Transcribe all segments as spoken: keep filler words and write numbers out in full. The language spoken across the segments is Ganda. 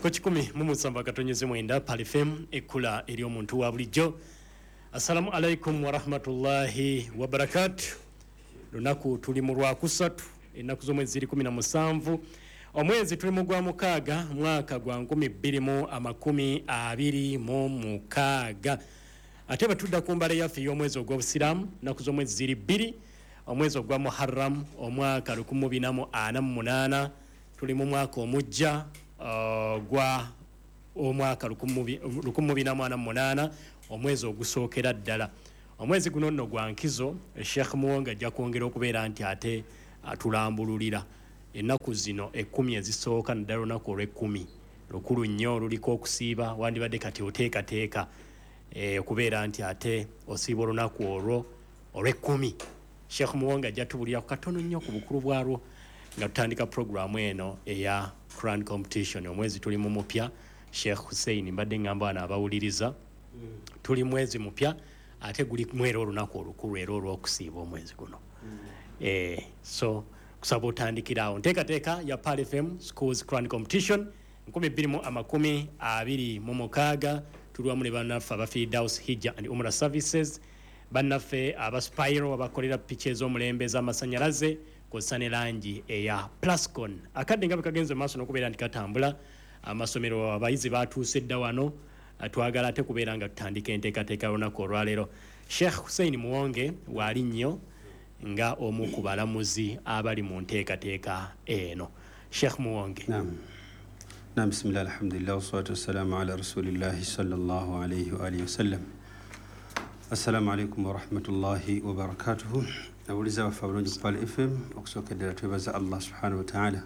Kwa kikumi mu musamba katonyeze mwenda Pal F M ekula eri omuntu wa bulijjo. Assalamu alaikum wa rahmatullahi wa barakatuh. Lunaku tuli mu lwakusatu ennaku z'omwezi ziri kumi na musanvu omwezi tuli mu gwa mukaaga mwaka gwa nkumi bbiri mu amakumi abiri mu mukaaga. Ate batudda ku mbala yaffe y'omwezi ogw'obusiraamu ennaku z'omwezi ziri bbiri omwezi ogwa Muharram omwaka lukumi bina mu ana mu munaana tuli mu mwaka omujja uh, gwa omwaka lukumi bina mu ana mu munaana omwezi ogusookera ddala. Omwezi guno nno gwa nkizo Sheikh Muwonge ajja kwongera okubeera nti ate atulambululira ennaku zino ekkumi ezisooka naddala olunaku olw'ekkumi lukulu nnyo luliko okusiiba wandibadde kati oteekateeka e, okubeera nti ate osiiba olunaku olwo olw'ekkumi. Sheikh Muwonge ajja tubulira ku katono nnyo ku bukulu bwalwo nga tutandika programu eno eya Quran competition. Omwezi tuli mu mupya Sheikh Hussein mbadde ngamba bano abawuliriza mm. tuli mwezi mupya ate guli mwero olunaku olukulu era olw'okusiiba omwezi guno mm. eh, so kusaba otandikirawo nteekateeka ya Pal F M Schools Quran competition nkumi bbiri mu amakumi abiri mu mukaaga tuli wamu ne bannaffe aba Firdaus Hijja and Umrah Services, bannaffe aba Spiro abakolera piki ez'omulembe ez'amasannyalaze kw'ossa ne langi eya Plascon. Akadde nga bwe kagenze mu maaso n'okubeera nti katambula amasomero abayizi batuuse dda wano twagala ate kubeera nga tutandika enteekateeka lunaku olwaleero. Sheikh Hussein Muwonge waali nnyo nga omu ku balamuzi abali mu nteekateeka eno. Sheikh Muwonge. Naam. Naam, bismillah, alhamdulillah, wassalatu wassalamu ala rasulillahi sallallahu alayhi wa alihi wasallam. Assalamu alaikum wa rahmatullahi wa barakatuhu. Nawuliza waffe bulungi ku Pal F M okusookeddera twebaza Allah subhanahu wa ta'ala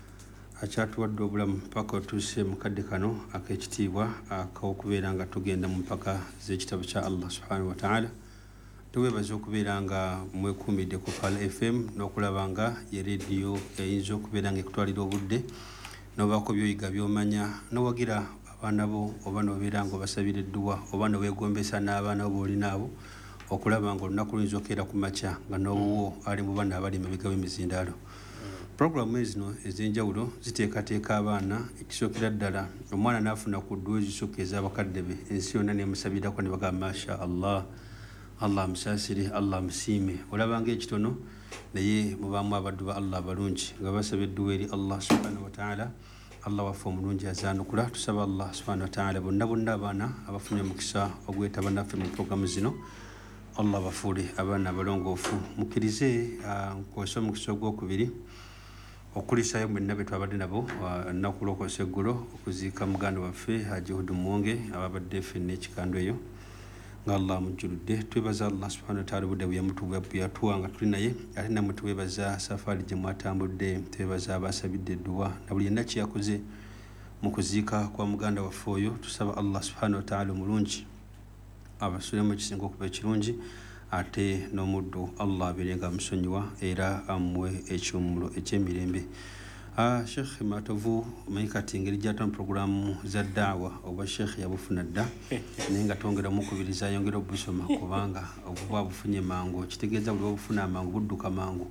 akyatuwadde obulamu mpaka otuuse mu kadde kano ak'ekitiibwa ak'okubeera nga tugenda mu mpaka z'ekitabo kya Allah subhanahu wa ta'ala. Tuweebaza okubeera nga mwekuumidde ku Pal F M n'okulaba nga ye rediyo eyinza okubeera nga ekutwalira obudde n'obaako by'oyiga by'omanya n'owagira abaana bo oba n'obeera nga obasabira edduwa oba n'oweegombesa n'abaana bo boolina abo okulaba nga olunaku luyinza okukeera ku makya nga n'obuwo ali mu baana abali emabega w'emizindaalo. Programu ezino ez'enjawulo ziteekateeka abaana ekisookera ddala omwana n'afuna ku dduwa ezisooka ez'abakadde be ensi yonna neemusabirako ne bagamba masha Allah, Allah amusaasire, Allah amusiime. Olaba ng'ekitono naye mubaamu abaddu ba Allah abalungi nga basaba edduwa eri Allah subhanahu wa ta'ala. Allah waffe omulungi azaanukula. Tusaba Allah subhanahu wa ta'ala bonna bonna abaana abafunye omukisa ogwetaba naffe mu programu zino Allah bafuule abaana abalongoofu. Mukkirize nkozesa omukisa ogwokubiri okulisayo mwenna be twabadde nabo nnaku lw'okozesa eggulo okuziika muganda waffe Haji Hudu Muwonge ababadde ffenna ekikando eyo nga Allah mujjuludde. Twebaza Allah subhanahu wa ta'ala budde bweyatuwa nga tuli naye ate namwe twebaza safaari gye mwatambudde. Twebaza abasabidde edduwa na buli yenna kyeyakoze mu kuziika kwa muganda waffe oyo. Tusaba Allah subhanahu wa ta'ala omulungi abasulemu ekisinga okuba ekirungi ate n'omuddu Allah abeerenga amusonyiwa era amuwe ekyommulo eky'emirembe. Ah, Sheikh Matovu omanyi kati engeri gyatamu programu za daawa oba Sheikh yabufuna dda naye nga twongera omukubiriza yongera obusoma kubanga obuba bufunye mangu kitegeeza buli obufuna amangu budduka mangu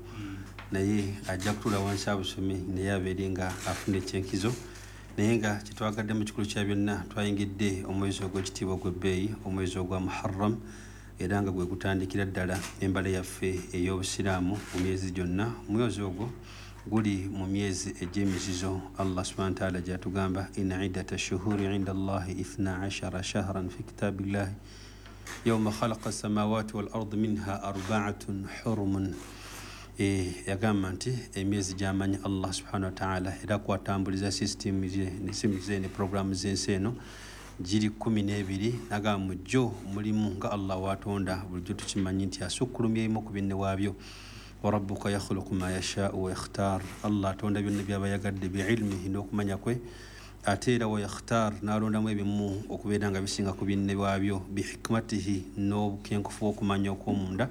naye ajja kutula wansi abusome naye abeere nga afuna ekyenkizo. Naye nga kyetwagadde mu kikulu kya byonna twayingidde omwezi ogw'ekitiibwa ogw'ebbeeyi omwezi ogwa Muharram era nga gwe gutandikira ddala embala yaffe ey'obusiraamu mu myezi gyonna. Omwezi ogwo guli mu myezi egy'emizizo. Allah subhanahu wa ta'ala gyatugamba inna iddata shuhuri inda Allahi ithna ashara shahran fi kitabillahi yawma khalaqa as-samawati wal ardi minha arba'atun hurumun. E, yagamba nti emyezi gy'amanyi Allah subhanahu wa ta'ala era kwatambuliza system ze ne programu z'ensi eno giri kumi n'ebiri naga mu jjo mulimu nga Allah watonda bulijjo tukimanyi nti asukkulumya emu ku binne waabyo. Wa rabbuka yakhluqu ma yashaa'u wa yakhtar. Allah atonda byonna by'aba yagadde bi'ilmihi n'okumanya kwe ate era wa yakhtar n'alondamu ebimu okubeera nga bisinga ku binne waabyo bihikmatihi n'obukenkufu okumanya okw'omunda.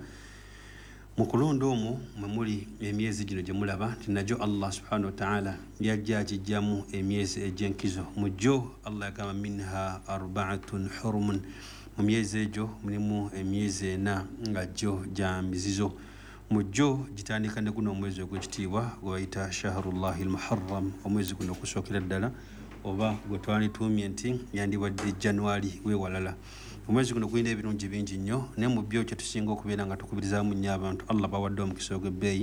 Mu kulonda omwo mwe muli emyezi gino gye mulaba nti nagyo Allah subhanahu wa ta'ala yajja agijjamu emyezi egy'enkizo. Mu gyo Allah yagamba minha arba'atun hurumun. Mu myezi egyo mulimu emyezi ena nga gyo gya mizizo. Mu gyo gitandika ne guno omwezi ogw'ekitiibwa gwe bayita shahrullahi al-muharram omwezi guno okusookera ddala oba gwe twalitumye nti yandibadde January wewalala. Omwezi guno gulina ebirungi bingi nnyo naye mu byo kye tusinga okubeera nga tukubirizaamu nnyo abantu Allah bawadde omukisa ogw'ebbeeyi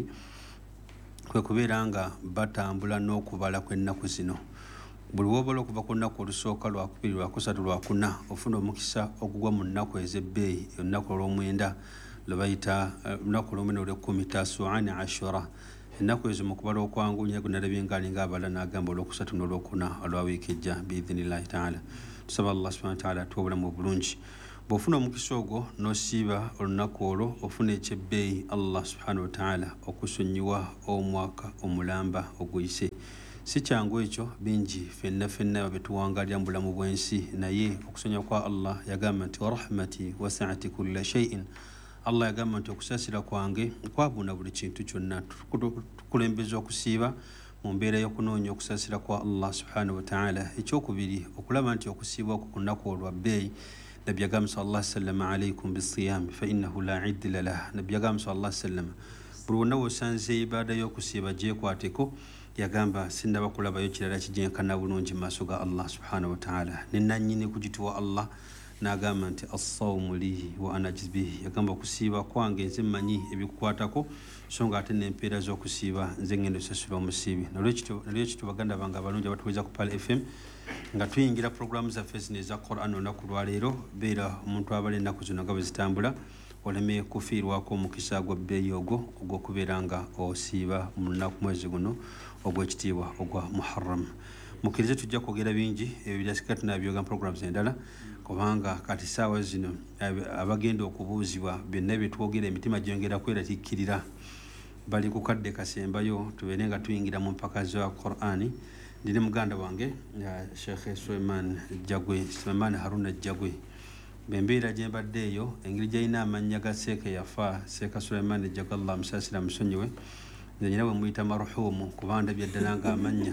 kwe kubeera nga batambula n'okubala kw'ennaku zino. Buli wobala okuva ku nnaku olusooka lwakubiri lwakusatu lwakuna ofuna omukisa ogugwa mu nnaku ez'ebbeeyi olunaku olw'omwenda lwe bayita olunaku olw'omwenda olw'ekkumi tasuani ashura. Ennaku ezo mu kubala okwangu nyago nalabye ngaalinga abala n'agamba olwokusatu n'olwokuna olwa wiiki ejja biidhinillahi taala. Tusaba Allah subhanahu wa taala atuwe obulamu obulungi. Bw'ofuna omukisa ogwo n'osiiba olunaku olwo ofuna ekyebbeeyi Allah subhanahu wa taala okusonyiwa omwaka omulamba oguyise. Si kyangu ekyo bingi fenna fenna betuwangalira mu bulamu bw'ensi naye okusonyiwa kwa Allah yagamba nti warahmati wasi'at kulla shay'in. Allah yagamba nti okusaasira kwange kwabuna buli kintu kyonna. Tukulembeza okusiiba mu mbeera y'okunoonya okusaasira kwa Allah subhanahu wa ta'ala. Ekyokubiri okulaba nti okusiibwa okwo ku nnaku olwa bbeeyi Nabbi yagamba sallallahu alayhi wa sallam alaykum bisiyam fa innahu la iddila lah. Nabbi yagamba sallallahu alayhi wa sallam buli wonna wosanze ibaada y'okusiiba gyekwateko yagamba sinnaba kulabayo kirala kijenkana bulungi mu maaso ga Allah subhanahu wa ta'ala. Ne nannyini kugituwa Allah n'agamba nti as-sawmu li wa ana ajzi bihi. Yagamba okusiiba kwange nze mmanyi ebikukwatako so nga ate n'empeera z'okusiiba nze ngenda osasula omusiibi. Nolwekityo baganda bange abalungi abatuweza ku Pal F M nga tuyingira programu zaffe zino eza Quran olunaku lwaleero beera omuntu abala ennaku zino nga bwe zitambula oleme kufiirwako omukisa gwa bbeeyi ogwo ogw'okubeera nga osiiba mu lunaku mwezi guno ogw'ekitiibwa ogwa Muharram. Mukkirize tujja kwogera bingi ebyo byasikira tunabyoga mu programu endala kubanga kati saawa zino abagenda okubuuzibwa byonna byetwogera emitima gyongera kweratiikirira bali ku kadde kasembayo tubeere nga tuyingira mu mpaka za Qur'ani. Ndine muganda wange Sheikh Suleiman Jagwe Suleiman Haruna Jagwe bembeera gye mbadde eyo engeri gy'alina amannya ga seeka yafa seeka Suleiman Jagwe Allah musaasira musonyiwe nze nyina bwe muyita maruhumu kubanda byaddala nga amanya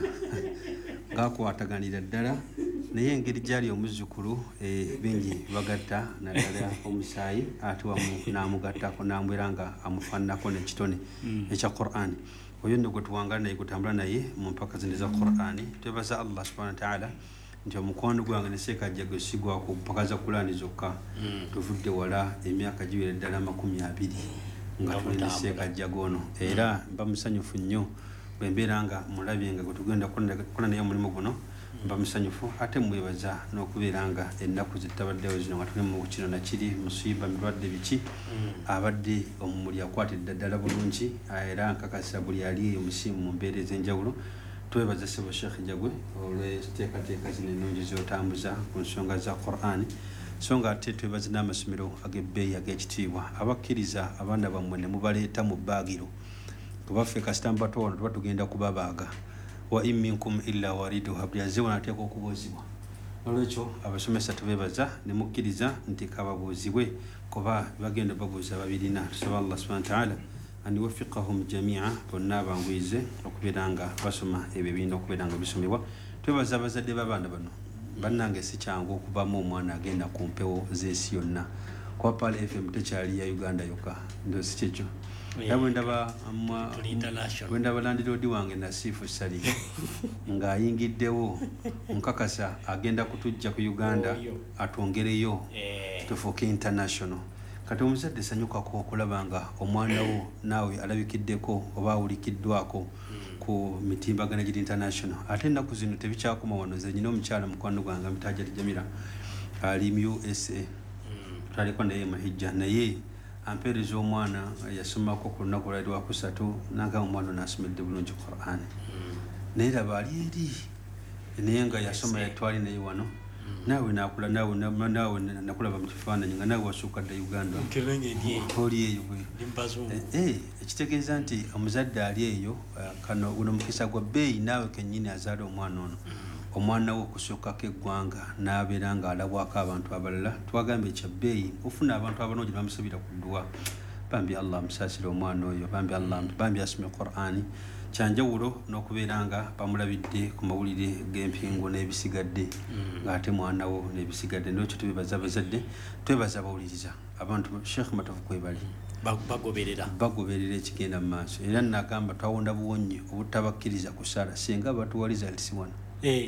gakwataganira ddala naye engeri gyali omuzzukulu bingi bagatta naddala omusaayi ate wamu n'amugattako n'amwera nga amufaananako n'ekitone ekya Qur'ani. Oyo nno gwe tuwangala naye gutambula naye mu mpaka zino eza Qur'ani. Twebaza Allah subhanahu wa ta'ala nti omukwano gwange ne seeka Jagwe sigwako mpaka za Qur'ani zokka tuvudde wala emyaka giwera ddala makumi abiri nga tulina seeka Jagwe ono era mba musanyufu nnyo bwe mbeera nga mulabye nga gwe tugenda kukola naye omulimu guno mba musanyufu ate mwebaza n'okubeera nga ennaku zitabaddewo zino nga tuli mu kino nakiri musiiba mirwadde biki abadde omumuli akwatidde ddala bulungi era nkakasa buli ali eyo musiimu mu mbeera ez'enjawulo. Twebaza ssebo Sheikh Jagwe olw'enteekateeka zino ennungi z'otambuza ku nsonga za Qur'ani so nga ate twebaza n'amasomero ag'ebbeeyi ag'ekitiibwa abakkiriza abaana bammwe ne mubaleeta mu bbaagiro kubaffe kasita mbato wano tuba tugenda kubabaaga wa in minkum illa wariduha buli aze wano ateeka okubuuzibwa. Olwekyo abasomesa tubebaza ne mukkiriza nti kababuuzibwe kuba bagenda babuuza babirina. Tusaba Allah subhanahu wa ta'ala an yuwaffiqahum jami'a bonna abangwize okubeera nga basoma ebyo ebirina okubeera nga bisomebwa. Twebaza abazadde b'abaana bano bannange si kyangu okubamu omwana agenda ku mpewo z'ensi yonna kuba Pal F M tekyali ya Uganda yokka ndo si kyekyo era bwendaba bwendaba landiroodi wange Nasifu Sali ng'ayingiddewo nkakasa agenda kutujja ku Uganda atwongereyo tufuuke international. Kati omuzadde sanyukako okulaba nga omwana wo naawe alabikiddeko oba awulikiddwako ku mitimbagana giri international. Ate ennaku zino tebikyakoma wano nze nyina omukyala mukwano gwange Mutaja Jamira ali mu U S A tutaliko naye mahijja naye ampeereza omwana yasomako ku lunaku lwali lwakusatu nanga omwana n'asomedde bulungi Qur'an naye laba ali eri naye nga yasoma yatwali naye wano naawe nakula naawe naawe nakulaba mu kifaananyi nga naawe wasukka dda Uganda oli eyo bwe ekitegeeza nti omuzadde ali eyo kano guno mukisa gwa bbeeyi naawe kennyini azaala omwana ono omwana wo okusukkako eggwanga n'abeera nga alabwako abantu abalala twagamba ekyabbeeyi ofuna abantu abalungi bamusabira ku dduwa bambi Allah amusaasire omwana oyo bambi Allah bambi asome Qur'ani kyanjawulo n'okubeera nga bamulabidde ku mawulire g'empingo n'ebisigadde ng'ate mwana wo n'ebisigadde n'ekyo tubebaza abazadde twebaza abawuliriza abantu Sheikh Matovu kwebali bagoberera bagoberera ekigenda mu maaso era nagamba twawonda buwonyi obutabakkiriza kusaala singa batuwaliza alisi wano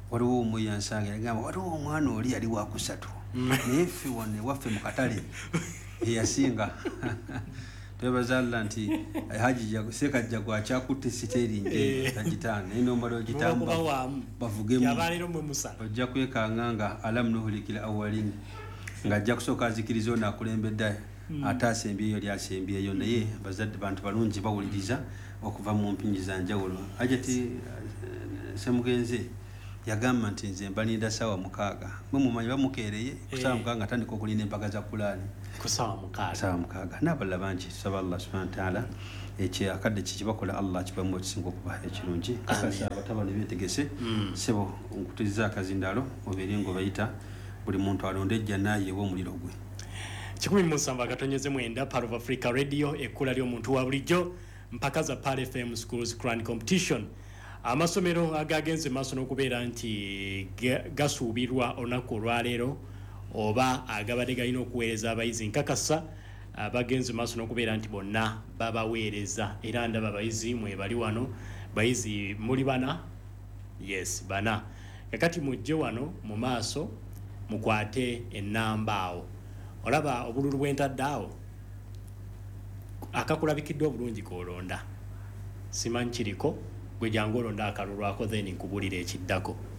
waliwo omu yansanga yagamba waliwo omwana oli yali wakusatu naye ffe wano waffe mu katale eyasinga twebaza Allah nti haji sekajja gwakyakutte siterinje tagitaana naye nomala ogitamba bavugemu ojja kwekanga nga alam nuhulikil awwalin ng'ajja kusooka azikiriza ono akulembedde ate asembyeyo lyasembyeyo naye bazadde bantu balungi bawuliriza okuva mu mpingi za njawulo. Hajati Semugenze yagamba nti nze mbalinda sawa mukaaga mwe mumanyi bamukeereye kusawa mukaaga atandika okulinda empaka za kulaani kusawa mukaaga sawa mukaaga n'abalala bangi tusaba Allah subhanahu wa ta'ala ekyo akadde kikibakola Allah kibamu ekisinga okuba ekirungi kakasa abatabani beetegese sebo nkutizza akazindaalo obeere ng'obayita buli muntu alonde ejja naayeewa omuliro gwe. kikumi mu nsamba akatonyeze mwenda Part of Africa Radio ekkula ly'omuntu wa bulijjo mpaka za Pal F M Schools Grand Competition. Amasomero agagenze maaso n'okubeera nti gasuubirwa olunaku olwaleero oba agabadde galina okuweereza abayizi nkakasa bagenze maaso n'okubeera nti bonna babaweereza era ndaba abayizi mwe bali wano bayizi muli bana yes bana kakati mujje wano mu maaso mukwate ennamba awo olaba obululu bwentadde awo akakulabikidde obulungi koolonda simanyi kiriko gwe jangu olonda akalulu ako then nkubulira ekiddako.